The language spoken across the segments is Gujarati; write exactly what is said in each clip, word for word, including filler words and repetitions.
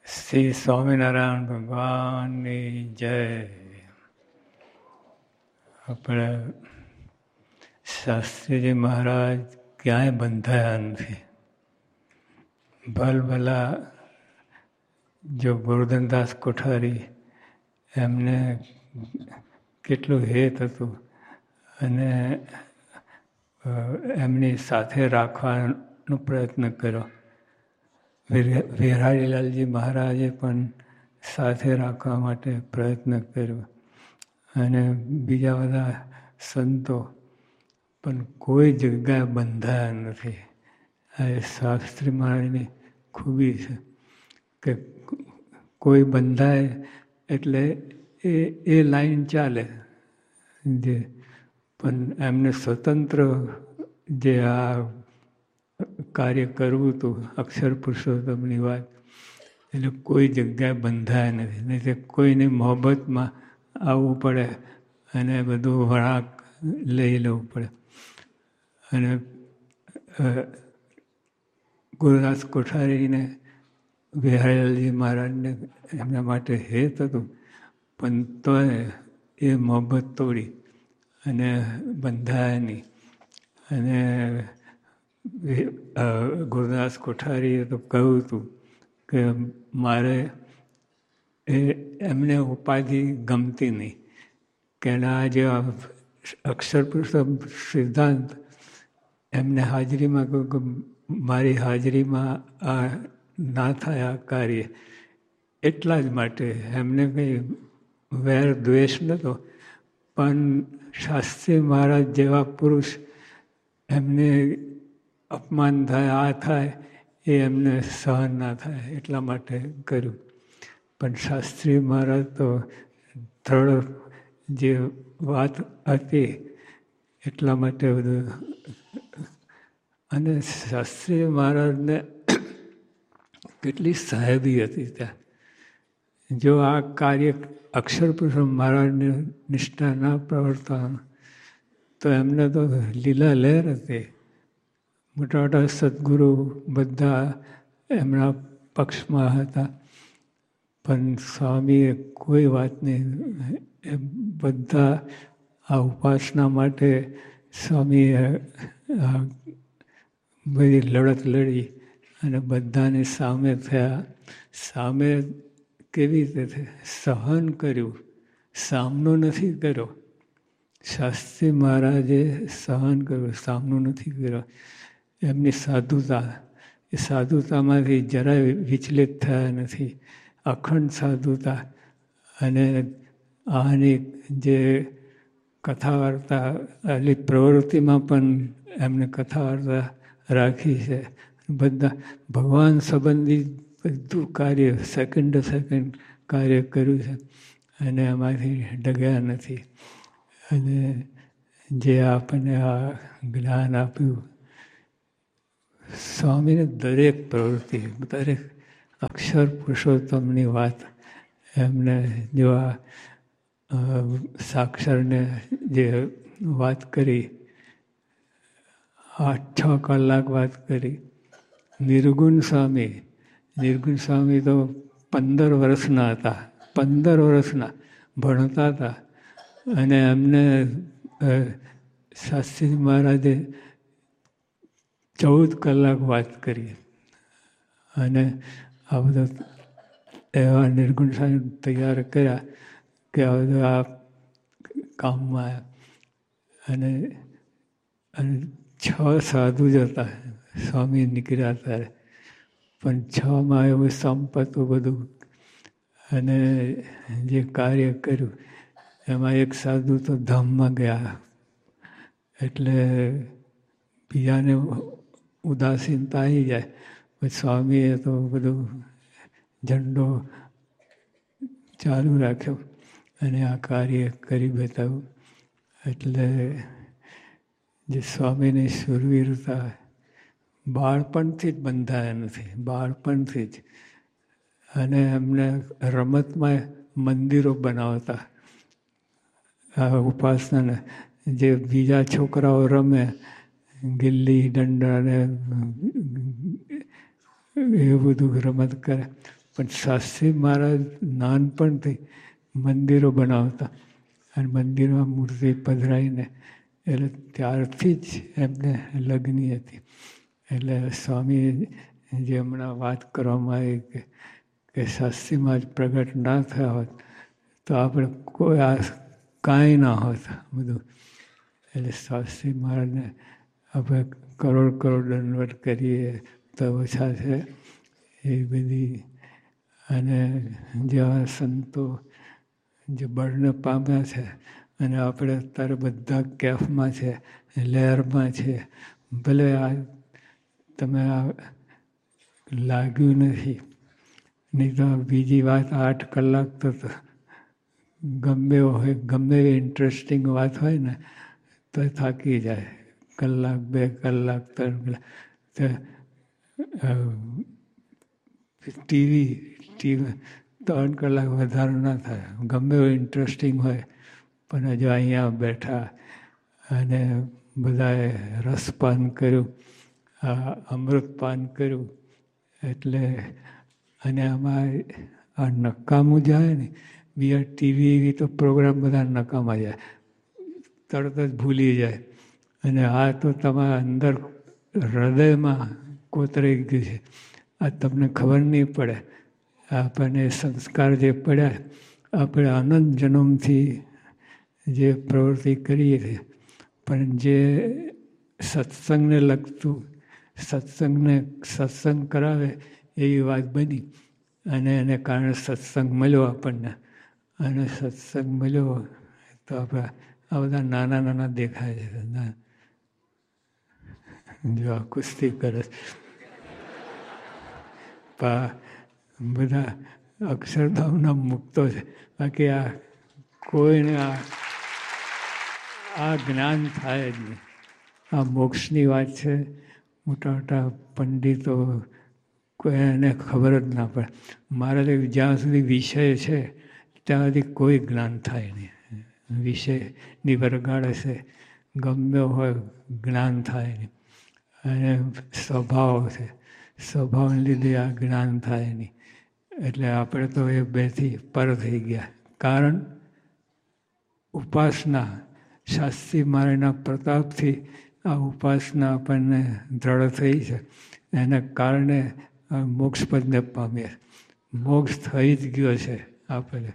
શ્રી સ્વામિનારાયણ ભગવાનની જય. આપણે શાસ્ત્રીજી મહારાજ ક્યાંય બંધાયા નથી. ભલભલા જો ગોરધનદાસ કોઠારી એમને કેટલું હેત હતું અને એમની સાથે રાખવાનો પ્રયત્ન કર્યો. વિહારીલાલજી મહારાજે પણ સાથે રાખવા માટે પ્રયત્ન કર્યો અને બીજા બધા સંતો, પણ કોઈ જગ્યાએ બંધાયા નથી. આ શાસ્ત્રી મહારાજની ખૂબી છે કે કોઈ બંધાય એટલે એ એ લાઈન ચાલે. જે પણ એમને સ્વતંત્ર જે આ કાર્ય કરવું હતું, અક્ષર પુરુષોત્તમની વાત, એટલે કોઈ જગ્યાએ બંધાયા નથી. નહીં તો કોઈની મોહબ્બતમાં આવવું પડે અને બધું વળાંક લઈ લેવું પડે. અને ગુરુદાસ કોઠારીને વિહારીલાલજી મહારાજને એમના માટે હેત હતું, પણ તોય એ મોહબ્બત તોડી અને બંધાયા નહીં. અને ગુરુદાસ કોઠારીએ તો કહ્યું હતું કે મારે એ એમને ઉપાધિ ગમતી નહીં, કે આ જે અક્ષર પુરુષોત્તમ સિદ્ધાંત એમને હાજરીમાં કહ્યું કે મારી હાજરીમાં આ ના થાય આ કાર્ય. એટલા જ માટે એમને કંઈ વેર દ્વેષ નહોતો, પણ શાસ્ત્રી મહારાજ જેવા પુરુષ એમને અપમાન થાય, આ થાય, એ એમને સહન ના થાય એટલા માટે કર્યું. પણ શાસ્ત્રી મહારાજ તો થર્ડ જે વાત હતી એટલા માટે બધું. અને શાસ્ત્રી મહારાજને કેટલી સાહેબી હતી ત્યાં. જો આ કાર્ય અક્ષર પુરુષોત્તમ મહારાજને નિષ્ઠા ના પ્રવર્તા તો એમને તો લીલા લહેર હતી. મોટા મોટા સદગુરુ બધા એમના પક્ષમાં હતા, પણ સ્વામીએ કોઈ વાત નહીં. એ બધા આ ઉપાસના માટે સ્વામીએ બધી લડત લડી અને બધાની સામે થયા. સામે કેવી રીતે સહન કર્યું, સામનો નથી કર્યો. શાસ્ત્રી મહારાજે સહન કર્યું, સામનો નથી કર્યો. એમની સાધુતા, એ સાધુતામાંથી જરાય વિચલિત થયા નથી. અખંડ સાધુતા. અને આની જે કથા વાર્તા આટલી પ્રવૃત્તિમાં પણ એમને કથા વાર્તા રાખી છે. બધા ભગવાન સંબંધી બધું કાર્ય સેકન્ડ સેકન્ડ કાર્ય કર્યું છે અને એમાંથી ડગ્યા નથી. અને જે આપણને આ જ્ઞાન આપ્યું, સ્વામીને દરેક પ્રવૃત્તિ, દરેક અક્ષર પુરુષોત્તમની વાત એમને જો આ સાક્ષરને જે વાત કરી, આઠ છ કલાક વાત કરી. નિર્ગુણ સ્વામી, નિર્ગુણ સ્વામી તો પંદર વર્ષના હતા, પંદર વર્ષના ભણતા હતા અને એમને શાસ્ત્રી મહારાજે ચૌદ કલાક વાત કરી. અને આ બધા એવા નિર્ગુણ સ્વામી તૈયાર કર્યા કે આ બધા આ કામમાં આવ્યા. અને અને છ સાધુ જ હતા સ્વામી નીકળ્યા ત્યારે, પણ છમાં એવું સંપત બધું અને જે કાર્ય કર્યું એમાં એક સાધુ તો ધામમાં ગયા. એટલે બીજાને ઉદાસીનતા આવી જાય. પછી સ્વામીએ તો બધું ઝંડો ચાલુ રાખ્યો અને આ કાર્ય કરી બતાવ્યું. એટલે જે સ્વામીની શૂરવીરતા બાળપણથી જ બંધાયા નથી, બાળપણથી જ. અને એમને રમતમાં મંદિરો બનાવતા. આ ઉપાસનાને જે બીજા છોકરાઓ રમે ગિલ્લી દંડા ને એવું બધું રમત કરે, પણ શાસ્ત્રી મહારાજ નાનપણથી મંદિરો બનાવતા અને મંદિરમાં મૂર્તિ પધરાઈને એટલે ત્યારથી જ એમને લગ્ની હતી. એટલે સ્વામી જે હમણાં વાત કરવામાં આવી કે કે શાસ્ત્રીમાં જ પ્રગટ ના થયા હોત તો આપણે કોઈ આ કાંઈ ના હોત બધું. એટલે શાસ્ત્રી મહારાજને આપણે કરોડ કરોડ દંડવત કરીએ તો ઓછા છે એ બધી. અને જેવા સંતો જે બળને પામ્યા છે અને આપણે અત્યારે બધા કેફમાં છે, લહેરમાં છે, ભલે આ તમે આ લાગ્યું નથી, નહીં તો બીજી વાત આઠ કલાક તો ગમે હોય, ગમે એવી ઇન્ટરેસ્ટિંગ વાત હોય ને તો થાકી જાય. કલાક, બે કલાક, ત્રણ કલાક ટીવી ટીવી ત્રણ કલાક વધારે ના થાય, ગમે એવું ઇન્ટરેસ્ટિંગ હોય. પણ જો અહીંયા બેઠા અને બધાએ રસપાન કર્યું, અમૃતપાન કર્યું એટલે અને આમાં આ નકામું જાય ને બીજા ટીવી એવી તો પ્રોગ્રામ બધા નકામા જાય, તરત જ ભૂલી જાય. અને આ તો તમારા અંદર હૃદયમાં કોતરાઈ ગયું છે, આ તમને ખબર નહીં પડે. આપણને સંસ્કાર જે પડ્યા આપણે અનંત જન્મથી જે પ્રવૃત્તિ કરીએ છીએ, પણ જે સત્સંગને લગતું સત્સંગને સત્સંગ કરાવે એવી વાત બની અને એને કારણે સત્સંગ મળ્યો આપણને. અને સત્સંગ મળ્યો તો આપણે આ બધા નાના નાના દેખાય છે. જો આ કુસ્તી કરે બધા અક્ષરધામના મુક્તો છે, બાકી આ કોઈને આ આ જ્ઞાન થાય જ નહીં. આ મોક્ષની વાત છે. મોટા મોટા પંડિતો કોઈ એને ખબર જ ના પડે. મારા જ્યાં સુધી વિષય છે ત્યાં સુધી કોઈ જ્ઞાન થાય નહીં. વિષયની વરગાડે છે ગમે હોય જ્ઞાન થાય નહીં. અને સ્વભાવ છે, સ્વભાવને લીધે આ જ્ઞાન થાય નહીં. એટલે આપણે તો એ બેથી પર થઈ ગયા. કારણ ઉપાસના શાસ્ત્રી મહારાજના પ્રતાપથી આ ઉપાસના આપણને દ્રઢ થઈ છે. એના કારણે મોક્ષ પદને પામીએ. મોક્ષ થઈ જ ગયો છે આપણે.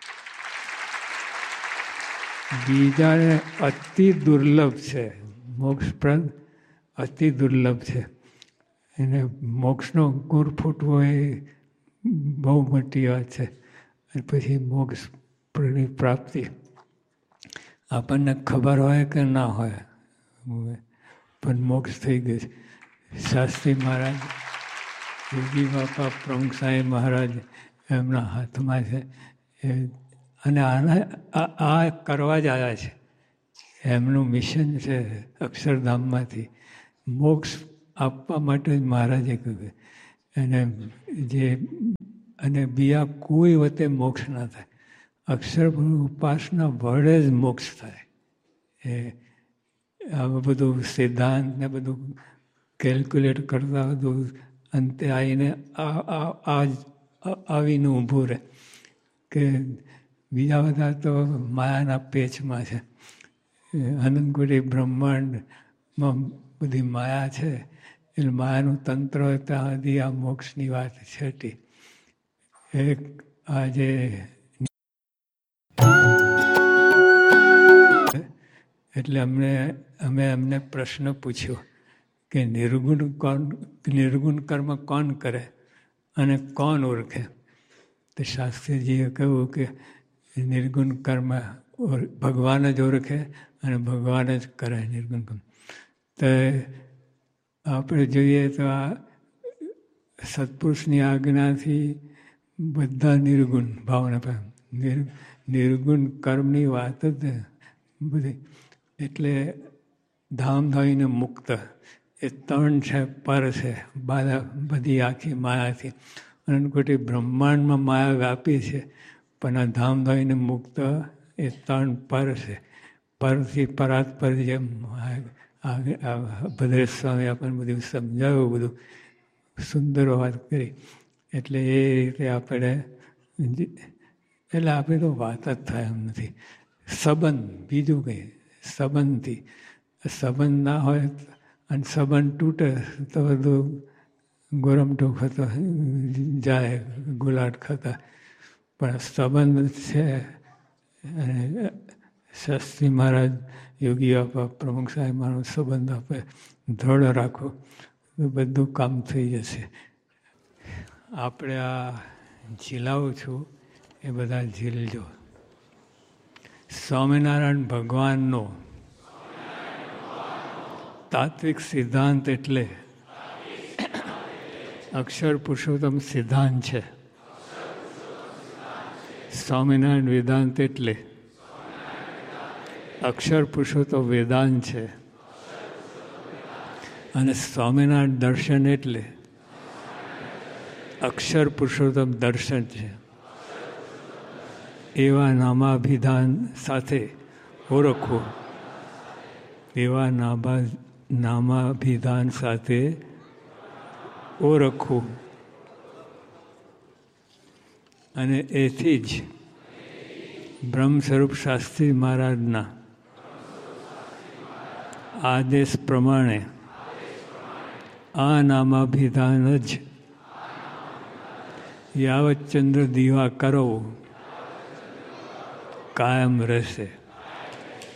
બીજાને અતિ દુર્લભ છે મોક્ષપ્રદ, અતિ દુર્લભ છે. એને મોક્ષનો અંકુર ફૂટવો એ બહુ મોટી વાત છે. અને પછી મોક્ષની પ્રાપ્તિ આપણને ખબર હોય કે ના હોય પણ મોક્ષ થઈ ગયો છે. શાસ્ત્રી મહારાજ, યોગી બાપા, પ્રમુખ સાહેબ મહારાજ એમના હાથમાં છે. અને આના આ કરવા જ આવ્યા છે. એમનું મિશન છે અક્ષરધામમાંથી મોક્ષ આપવા માટે જ મહારાજે કહ્યું. અને જે અને બીજા કોઈ વતે મોક્ષ ના થાય. અક્ષર ઉપાસના વડે જ મોક્ષ થાય. એ આવું બધું સિદ્ધાંત ને બધું કેલ્ક્યુલેટ કરતા બધું અંતે આવીને આ આવીને ઊભું રહે કે બીજા બધા તો માયાના પેચમાં છે. અનંતકોટી બ્રહ્માંડમાં બધી માયા છે. એટલે માયાનું તંત્ર હોય ત્યાં સુધી આ મોક્ષની વાત છેટી. એક આજે એટલે અમને અમે એમને પ્રશ્ન પૂછ્યો કે નિર્ગુણ કોણ, નિર્ગુણ કર્મ કોણ કરે અને કોણ ઓળખે? તો શાસ્ત્રીજીએ કહ્યું કે નિર્ગુણ કર્મ ભગવાન જ ઓળખે અને ભગવાન જ કરે નિર્ગુણ કર્મ. તો આપણે જોઈએ તો આ સત્પુરુષની આજ્ઞાથી બધા નિર્ગુણ ભાવના પામે. નિર નિર્ગુણ કર્મની વાત જ બધી. એટલે ધામ ધાઈને મુક્ત એ ત્રણ છે, પર છે. બાધા બધી આખી માયાથી અનંતકોટી બ્રહ્માંડમાં માયા વ્યાપી છે. પણ આ ધામ ધાઈને મુક્ત એ ત્રણ પર છે. પરથી પરાત પર જેમ ભદ્રેશ સ્વામી આપણને બધું સમજાવ્યું, બધું સુંદર વાત કરી. એટલે એ રીતે આપણે એટલે આપણે તો વાત જ થાય એમ નથી. સંબંધ, બીજું કંઈ સંબંધથી, સંબંધ ના હોય અને સંબંધ તૂટે તો બધું ગોરમટો ખાતા જાય, ગુલાટ ખાતા. પણ સંબંધ છે, શાસ્ત્રી મહારાજ, યોગી આપા, પ્રમુખ સાહેબ મારો સંબંધ આપે, દ્રઢ રાખો તો બધું કામ થઈ જશે. આપણે આ ઝીલાવું છું એ બધા ઝીલજો. સ્વામિનારાયણ ભગવાનનો તાત્વિક સિદ્ધાંત એટલે અક્ષર પુરુષોત્તમ સિદ્ધાંત છે. સ્વામિનારાયણ વેદાંત એટલે અક્ષર પુરુષોત્તમ વેદાંત છે. અને સ્વામિનારાયણ દર્શન એટલે અક્ષર પુરુષોત્તમ દર્શન છે. એવા નામાભિધાન સાથે ઓળખો, એવા નામા નામાભિધાન સાથે ઓળખવું. અને એથી જ બ્રહ્મ સ્વરૂપ શાસ્ત્રી મહારાજના આદેશ પ્રમાણે આ નામાભિધાન જ યાવત ચંદ્ર દીવા કરો કાયમ રહેશે.